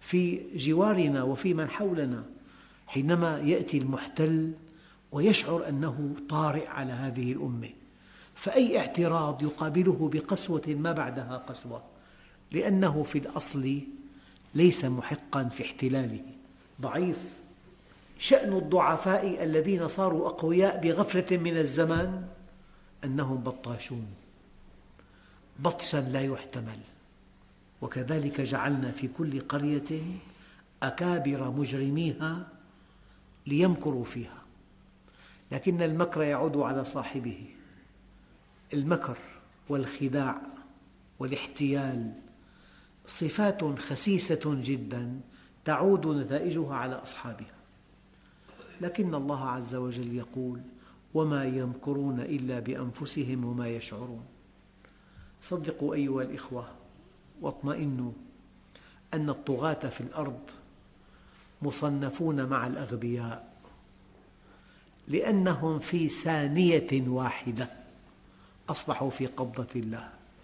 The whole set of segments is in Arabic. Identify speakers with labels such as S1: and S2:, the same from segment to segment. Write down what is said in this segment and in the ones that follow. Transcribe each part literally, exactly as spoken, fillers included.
S1: في جوارنا وفي من حولنا، حينما يأتي المحتل ويشعر أنه طارئ على هذه الأمة، فأي اعتراض يقابله بقسوة ما بعدها قسوة، لأنه في الأصل ليس محقاً في احتلاله، ضعيف. شأن الضعفاء الذين صاروا أقوياء بغفلة من الزمان أنهم بطاشون، بطشاً لا يحتمل. وكذلك جعلنا في كل قرية أكابر مجرميها ليمكروا فيها، لكن المكر يعود على صاحبه. المكر والخداع والاحتيال صفات خسيسة جداً تعود نتائجها على أصحابها، لكن الله عز وجل يقول: وما يمكرون إلا بأنفسهم وما يشعرون. صدقوا أيها الإخوة واطمئنوا أن الطغاة في الأرض مصنفون مع الأغبياء، لأنهم في ثانية واحدة أصبحوا في قبضة الله.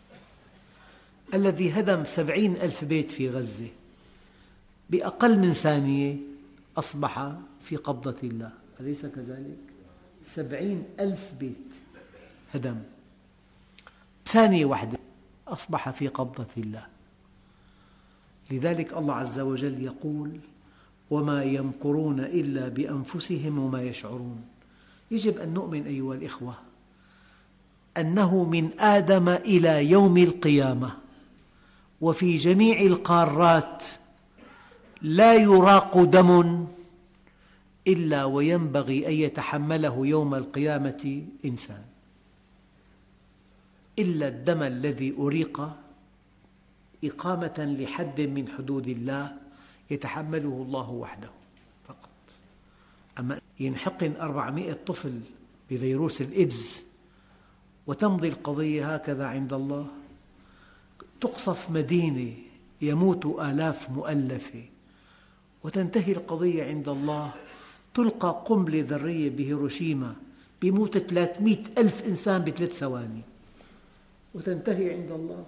S1: الذي هدم سبعين ألف بيت في غزة بأقل من ثانية أصبح في قبضة الله، أليس كذلك؟ سبعين ألف بيت هدم ثانية واحدة أصبح في قبضة الله. لذلك الله عز وجل يقول: وما يمكرون إلا بأنفسهم وما يشعرون. يجب أن نؤمن أيها الإخوة أنه من آدم إلى يوم القيامة وفي جميع القارات لا يراق دم إلا وينبغي أن يتحمله يوم القيامة إنسان، إلا الدم الذي أريق إقامة لحد من حدود الله يتحمله الله وحده فقط. أما ينحقن أربعمائة طفل بفيروس الإيدز وتمضي القضية هكذا عند الله، تقصف مدينة يموت آلاف مؤلفة وتنتهي القضية عند الله، تلقى قنبلة ذرية بهيروشيما بيموت ثلاثمائة ألف إنسان بثلاث ثواني وتنتهي عند الله.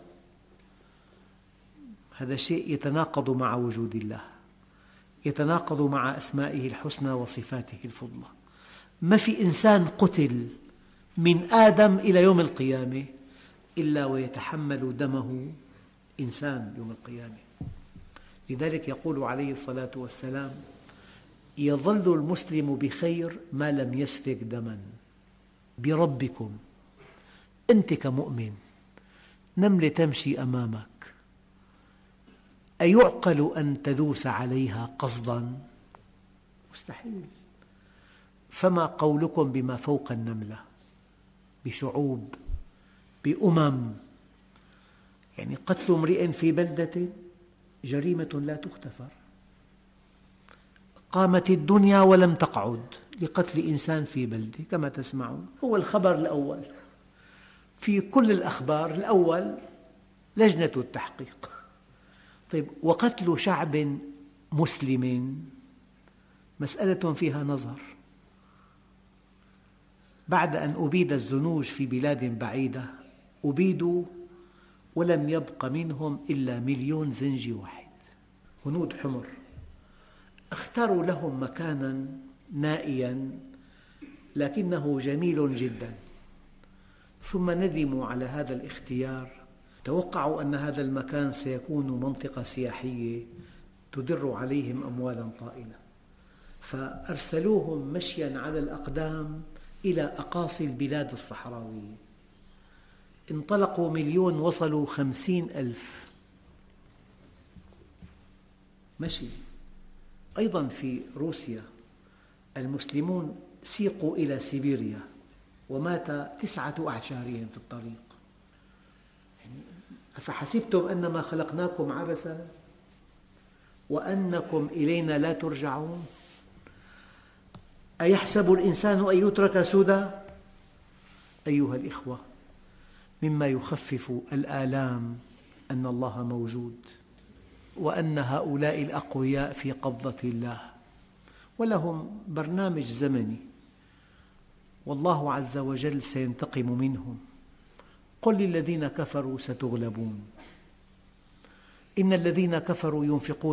S1: هذا شيء يتناقض مع وجود الله، يتناقض مع أسمائه الحسنى وصفاته الفضلى. ما في إنسان قتل من آدم إلى يوم القيامة إلا ويتحمل دمه إنسان يوم القيامة. لذلك يقول عليه الصلاة والسلام: يظل المسلم بخير ما لم يسفك دما. بربكم، أنت كمؤمن نملة تمشي أمامك أيعقل أن تدوس عليها قصدا؟ مستحيل. فما قولكم بما فوق النملة، بشعوب، بأمم؟ يعني قتل امرئ في بلدة جريمة لا تغتفر. قامت الدنيا ولم تقعد لقتل إنسان في بلدة كما تسمعون. هو الخبر الأول في كل الأخبار، الأول لجنة التحقيق. طيب، وقتل شعب مسلم مسألة فيها نظر. بعد أن أبيد الزنوج في بلاد بعيدة أبيدوا ولم يبق منهم إلا مليون زنجي واحد، هنود حمر. اختاروا لهم مكانا نائيا لكنه جميل جدا، ثم ندموا على هذا الاختيار. توقعوا أن هذا المكان سيكون منطقة سياحية تدر عليهم أموالا طائلة، فأرسلوهم مشيا على الأقدام إلى أقاصي البلاد الصحراوية. انطلقوا مليون وصلوا خمسين ألف مشي. أيضا في روسيا المسلمون سيقوا إلى سيبيريا ومات تسعة أعشارهم في الطريق. أفحسبتم أنما خلقناكم عبثا وأنكم إلينا لا ترجعون؟ أيحسب الإنسان أن يترك سدى؟ أيها الإخوة، مما يخفف الآلام أن الله موجود، وأن هؤلاء الأقوياء في قبضة الله ولهم برنامج زمني، والله عز وجل سينتقم منهم. قل للذين كفروا ستغلبون. إن الذين كفروا ينفقون